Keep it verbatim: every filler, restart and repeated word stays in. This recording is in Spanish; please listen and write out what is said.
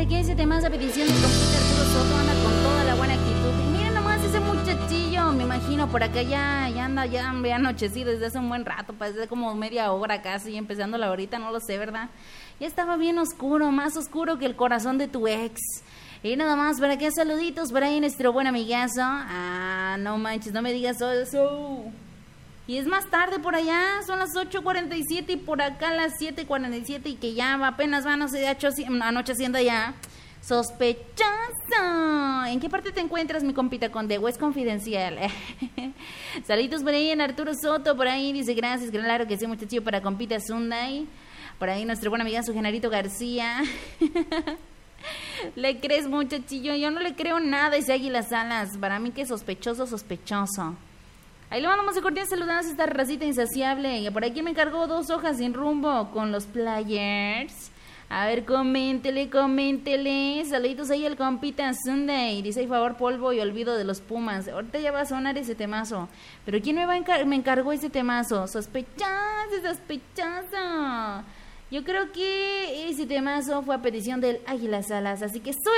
aquí ese tema es a petición de compita Arturo Soto, anda con toda la buena actitud. Y miren nomás ese muchachillo, me imagino por acá ya, ya anda, ya me anochecido desde hace un buen rato, parece como media hora casi, empezando la horita, no lo sé, ¿verdad? Ya estaba bien oscuro, más oscuro que el corazón de tu ex. Y nada más, para qué saluditos para ahí nuestro buen amigazo. Ah, no manches, no me digas eso. Y es más tarde por allá, son las ocho cuarenta y siete y por acá las siete cuarenta y siete y que ya va, apenas van anocheciendo ya. Sospechoso. ¿En qué parte te encuentras, mi compita Conde? ¿O es confidencial? Saluditos por ahí en Arturo Soto, por ahí dice gracias, claro que sí, muchachillo, para compita Sunday. Por ahí nuestro buen amigazo Genarito García. ¿Le crees, muchachillo? Yo no le creo nada a ese Águila Salas. Para mí que sospechoso, sospechoso. Ahí le mandamos a cordial saludadas a esta racita insaciable. Y por aquí me encargó dos hojas sin rumbo con los players. A ver, coméntele, coméntele. Saluditos ahí al compita Sunday. Dice, ay, favor, polvo y olvido de los Pumas. Ahorita ya va a sonar ese temazo. Pero ¿quién me, va a encar- me encargó ese temazo? Sospechoso, sospechoso. Yo creo que ese temazo fue a petición del Águila Salas. Así que soy